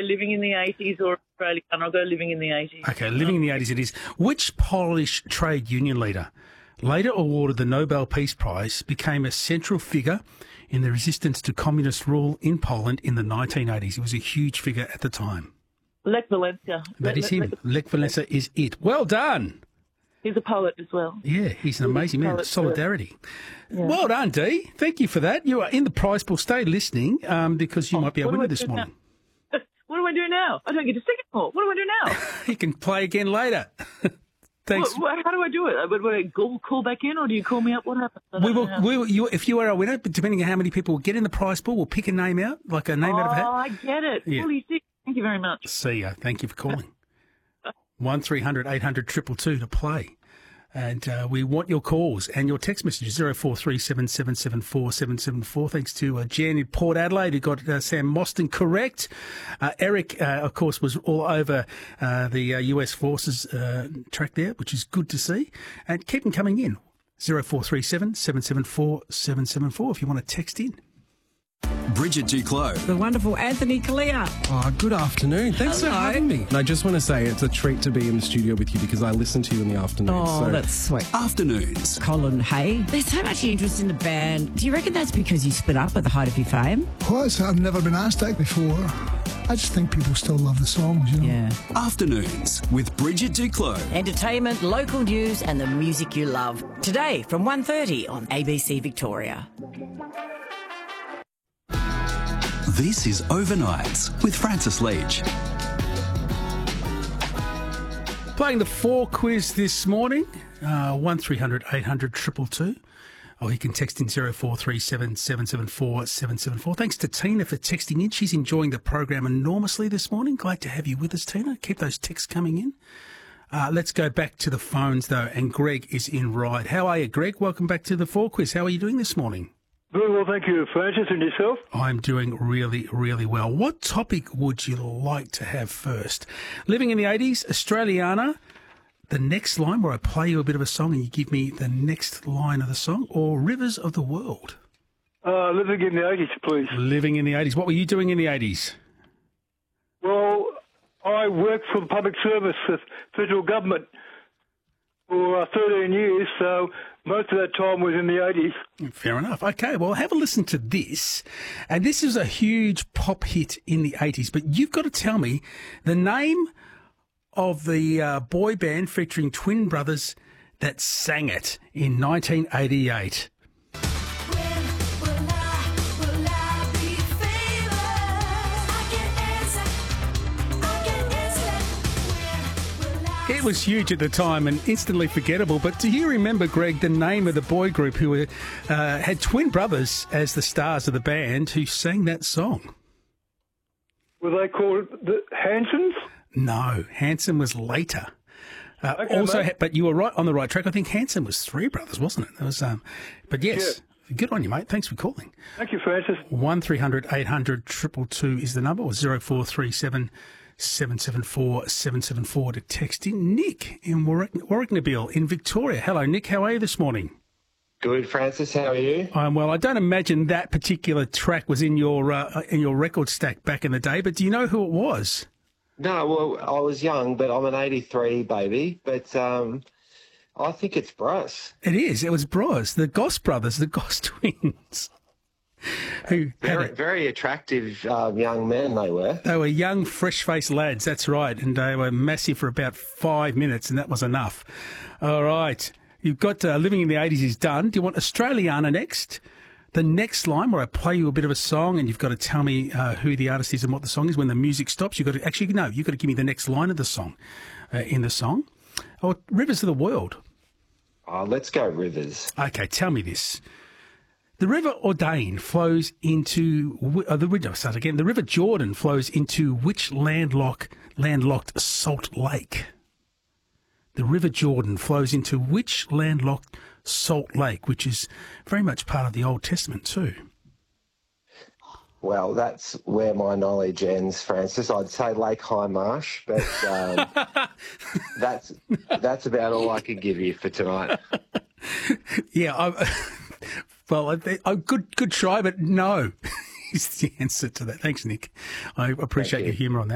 Living in the 80s or Australia, and I'll go Living in the 80s. Okay, Living in the 80s it is. Which Polish trade union leader, later awarded the Nobel Peace Prize, became a central figure in the resistance to communist rule in Poland in the 1980s? He was a huge figure at the time. Lech Walesa. That is him. Lech Walesa is it. Well done. He's a poet as well. Yeah, he's an amazing man. Solidarity. Yeah. Well done, Dee. Thank you for that. You are in the prize pool. Stay listening because you might be a winner this morning. What do I do now? I don't get to sing anymore. What do I do now? You can play again later. Thanks. How do I do it? Do I call back in, or do you call me up? What happens? If you are a winner, depending on how many people will get in the prize pool, we'll pick a name out, like a name out of a hat. Oh, I get it. Yeah. Fully sick. Thank you very much. See ya. Thank you for calling. 1300 800 222 to play. And we want your calls and your text messages, 0437 774 774. Thanks to Jan in Port Adelaide, who got Sam Mostyn correct. Eric, of course, was all over the US Forces track there, which is good to see. And keep them coming in, 0437 774 774 if you want to text in. Bridget Duclos. The wonderful Anthony Kalia. Oh, good afternoon. Thanks for having me. And I just want to say it's a treat to be in the studio with you because I listen to you in the afternoon. Oh, that's sweet. Afternoons. Colin Hay. There's so much interest in the band. Do you reckon that's because you split up at the height of your fame? What? I've never been asked that before. I just think people still love the songs, you know. Yeah. Afternoons with Bridget Duclos. Entertainment, local news and the music you love. Today from 1:30 on ABC Victoria. This is Overnights with Francis Leach. Playing the 4 quiz this morning, 1300 800 222. Or you can text in 0437 774 774. Thanks to Tina for texting in. She's enjoying the program enormously this morning. Glad to have you with us, Tina. Keep those texts coming in. Let's go back to the phones, though, and Greg is in Ryde. How are you, Greg? Welcome back to the 4 quiz. How are you doing this morning? Very well, thank you, Francis, and yourself? I'm doing really, really well. What topic would you like to have first? Living in the 80s, Australiana, the next line where I play you a bit of a song and you give me the next line of the song, or Rivers of the World? Living in the 80s, please. Living in the 80s. What were you doing in the 80s? Well, I worked for the public service, the federal government, for 13 years, so most of that time was in the 80s. Fair enough. Okay, well, have a listen to this. And this is a huge pop hit in the 80s, but you've got to tell me the name of the boy band featuring twin brothers that sang it in 1988. It was huge at the time and instantly forgettable, but do you remember, Greg, the name of the boy group who had twin brothers as the stars of the band who sang that song? Were they called the Hansons? No, Hanson was later. Okay, but you were right on the right track. I think Hanson was 3 brothers, wasn't it? There was, but yes, good on you, mate. Thanks for calling. Thank you, Francis. 1300 800 222 is the number, or 0437 774 774 to text in. Nick in Warwicknabeal in Victoria. Hello, Nick. How are you this morning? Good, Francis. How are you? I'm well. I don't imagine that particular track was in your record stack back in the day, but do you know who it was? No, well, I was young, but I'm an 83 baby. But I think it's Bros. It is. It was Bros, the Goss brothers, the Goss twins. Who very attractive young men they were. They were young, fresh-faced lads, that's right, and they were massive for about 5 minutes, and that was enough. All right, you've got Living in the 80s is done. Do you want Australiana next? The next line where I play you a bit of a song and you've got to tell me who the artist is and what the song is. When the music stops, you've got to... Actually, no, you've got to give me the next line of the song, in the song. Or Rivers of the World. Oh, let's go Rivers. Okay, tell me this. The River Ordain flows into... The River Jordan flows into which landlocked salt lake? The River Jordan flows into which landlocked salt lake, which is very much part of the Old Testament too? Well, that's where my knowledge ends, Francis. I'd say Lake High Marsh, but that's about all I can give you for tonight. Yeah, well, good try, but no is the answer to that. Thanks, Nick. I appreciate your humour on that.